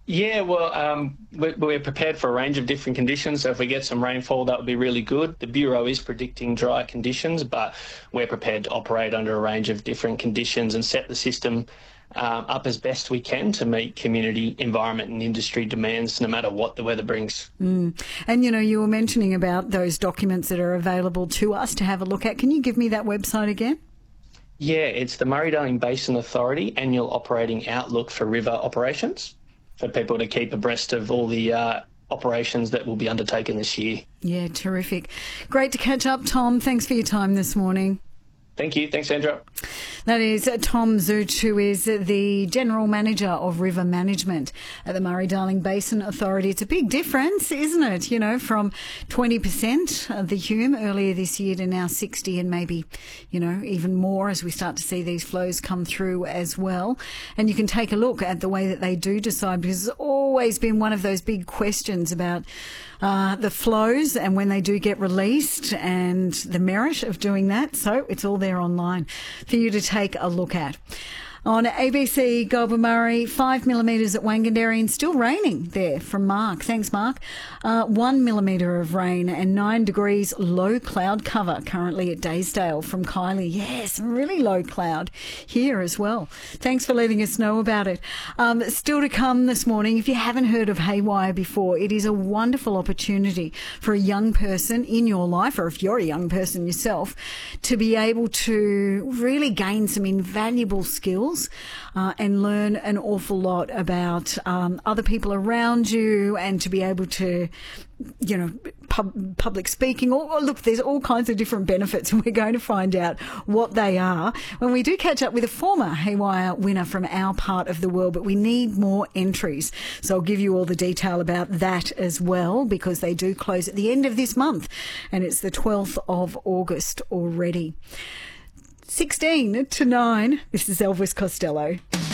Yeah, well, we're prepared for a range of different conditions. So if we get some rainfall, that would be really good. The Bureau is predicting dry conditions, but we're prepared to operate under a range of different conditions and set the system up as best we can to meet community, environment and industry demands, no matter what the weather brings. And, you were mentioning about those documents that are available to us to have a look at. Can you give me that website again? Yeah, it's the Murray-Darling Basin Authority Annual Operating Outlook for River Operations, for people to keep abreast of all the operations that will be undertaken this year. Yeah, terrific. Great to catch up, Tom. Thanks for your time this morning. Thank you. Thanks, Sandra. That is Tom Zooch, who is the General Manager of River Management at the Murray-Darling Basin Authority. It's a big difference, isn't it? From 20% of the Hume earlier this year to now 60 and maybe, even more as we start to see these flows come through as well. And you can take a look at the way that they do decide, because it's always been one of those big questions about the flows and when they do get released and the merit of doing that. So it's all there online for you to take a look at. On ABC Goulburn Murray, 5 millimetres at Wanganderry and still raining there from Mark. Thanks, Mark. 1 millimetre of rain and 9 degrees low cloud cover currently at Daysdale from Kylie. Yes, really low cloud here as well. Thanks for letting us know about it. Still to come this morning, if you haven't heard of Haywire before, it is a wonderful opportunity for a young person in your life, or if you're a young person yourself, to be able to really gain some invaluable skills and learn an awful lot about other people around you, and to be able to, public speaking. Look, there's all kinds of different benefits, and we're going to find out what they are when we do catch up with a former Haywire winner from our part of the world. But we need more entries, so I'll give you all the detail about that as well, because they do close at the end of this month, and it's the 12th of August already. 16 to 9. This is Elvis Costello.